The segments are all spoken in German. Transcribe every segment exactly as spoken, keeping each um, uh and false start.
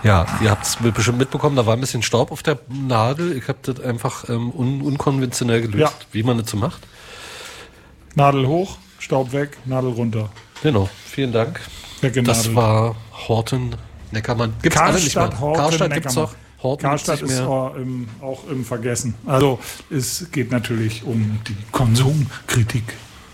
Ja, ihr habt es bestimmt mitbekommen, da war ein bisschen Staub auf der Nadel. Ich habe das einfach ähm, un- unkonventionell gelöst, Ja. wie man das so macht. Nadel hoch, Staub weg, Nadel runter. Genau, vielen Dank. Weggenadelt. Das war Horten Neckermann. Gibt's alle nicht mehr. Karstadt, Horten, Karstadt gibt's Neckermann. noch. Horten gibt's Karstadt nicht ist mehr. auch im, auch im Vergessen. Also es geht natürlich um die Konsumkritik.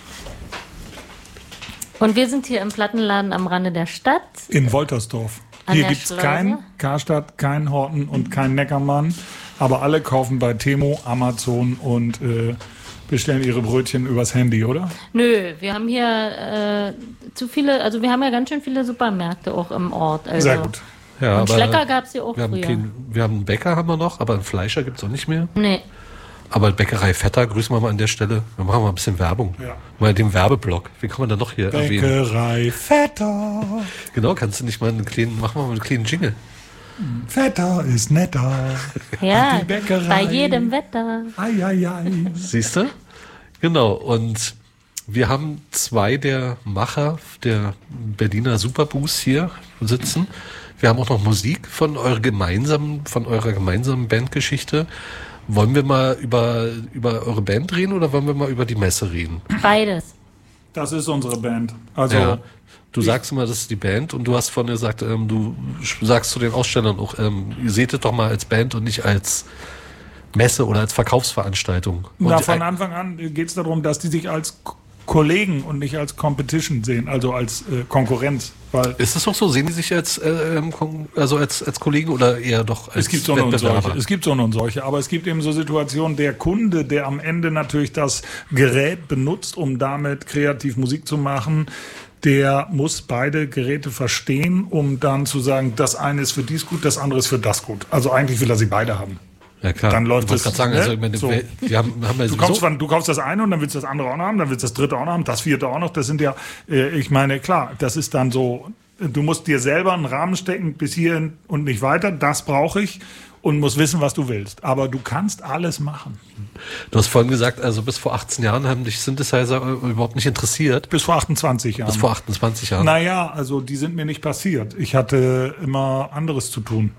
Und wir sind hier im Plattenladen am Rande der Stadt. In Woltersdorf. An Hier der gibt es Schleuse? kein Karstadt, kein Horten und kein Neckermann. Aber alle kaufen bei Temo, Amazon und äh, bestellen ihre Brötchen übers Handy, oder? Nö, wir haben hier äh, zu viele, also wir haben ja ganz schön viele Supermärkte auch im Ort. Also. Sehr gut. Ja, Und aber Schlecker gab es hier auch wir haben, früher. kein, wir haben einen Bäcker haben wir noch, aber einen Fleischer gibt's auch nicht mehr. Nee. Aber Bäckerei Vetter, grüßen wir mal an der Stelle. Wir machen mal ein bisschen Werbung. Ja. Mal den Werbeblock. Wie kann man da noch hier erwähnen? Bäckerei Vetter. Genau, kannst du nicht mal einen kleinen, machen wir mal einen kleinen Jingle. Vetter ist netter. Ja, Die Bäckerei. bei jedem Wetter. Ei, ei, ei. Siehst du? Genau, und wir haben zwei der Macher der Berliner Superboost hier sitzen. Wir haben auch noch Musik von eurer gemeinsamen, von eurer gemeinsamen Bandgeschichte. Wollen wir mal über, über eure Band reden oder wollen wir mal über die Messe reden? Beides. Das ist unsere Band. Also Ja. Du sagst immer, das ist die Band und du hast vorhin gesagt, ähm, du sagst zu den Ausstellern auch, ähm, ihr seht es doch mal als Band und nicht als Messe oder als Verkaufsveranstaltung. Und Na, von ein- Anfang an geht es darum, dass die sich als K- Kollegen und nicht als Competition sehen, also als äh, Konkurrenz. Weil ist es doch so? Sehen die sich als, äh, ähm, Kon- also als, als Kollegen oder eher doch als es gibt so und Wettbewerber? solche. Es gibt so und solche. Aber es gibt eben so Situationen, der Kunde, der am Ende natürlich das Gerät benutzt, um damit kreativ Musik zu machen, der muss beide Geräte verstehen, um dann zu sagen, das eine ist für dies gut, das andere ist für das gut. Also eigentlich will er sie beide haben. Ja klar. Dann läuft ich wollte es, gerade sagen, ne? also ich meine, So. wir, wir haben, haben ja Du kaufst, sowieso, von, du kaufst das eine und dann willst du das andere auch noch haben, dann willst du das dritte auch noch haben, das vierte auch noch. Das sind ja, äh, ich meine, klar, das ist dann so, du musst dir selber einen Rahmen stecken, bis hierhin und nicht weiter, das brauche ich und musst wissen, was du willst. Aber du kannst alles machen. du hast vorhin gesagt, also bis vor achtzehn Jahren haben dich Synthesizer äh, überhaupt nicht interessiert. Bis vor achtundzwanzig Jahren. Bis vor achtundzwanzig Jahren. Naja, also die sind mir nicht passiert. Ich hatte immer anderes zu tun.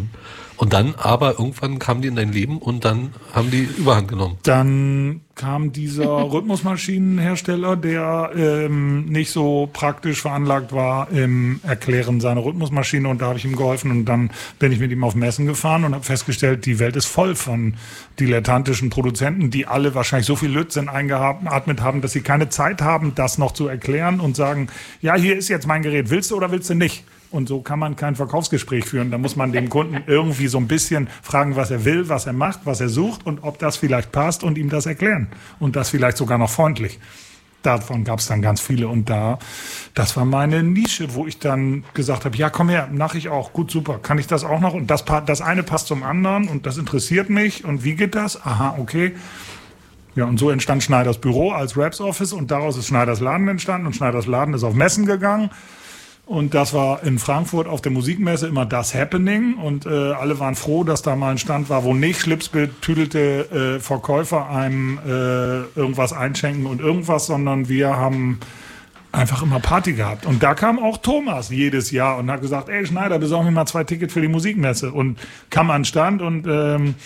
Und dann aber irgendwann kamen die in dein Leben und dann haben die Überhand genommen. Dann kam dieser Rhythmusmaschinenhersteller, der ähm, nicht so praktisch veranlagt war im Erklären seiner Rhythmusmaschine und da habe ich ihm geholfen und dann bin ich mit ihm auf Messen gefahren und habe festgestellt, die Welt ist voll von dilettantischen Produzenten, die alle wahrscheinlich so viel Lötzinn eingeatmet haben, dass sie keine Zeit haben, das noch zu erklären und sagen, ja, hier ist jetzt mein Gerät, willst du oder willst du nicht? Und so kann man kein Verkaufsgespräch führen. Da muss man dem Kunden irgendwie so ein bisschen fragen, was er will, was er macht, was er sucht und ob das vielleicht passt und ihm das erklären. Und das vielleicht sogar noch freundlich. Davon gab es dann ganz viele. Und da, das war meine Nische, wo ich dann gesagt habe, ja, komm her, mache ich auch. Gut, super. Kann ich das auch noch? Und das, pa- das eine passt zum anderen und das interessiert mich. Und wie geht das? Aha, okay. Ja, und so entstand Schneiders Büro als Raps Office und daraus ist Schneiders Laden entstanden und Schneiders Laden ist auf Messen gegangen. Und das war in Frankfurt auf der Musikmesse immer das Happening. Und äh, alle waren froh, dass da mal ein Stand war, wo nicht schlipsbetüdelte äh, Verkäufer einem äh, irgendwas einschenken und irgendwas, sondern wir haben einfach immer Party gehabt. Und da kam auch Thomas jedes Jahr und hat gesagt, ey Schneider, besorg mir mal zwei Tickets für die Musikmesse. Und kam an den Stand und ähm,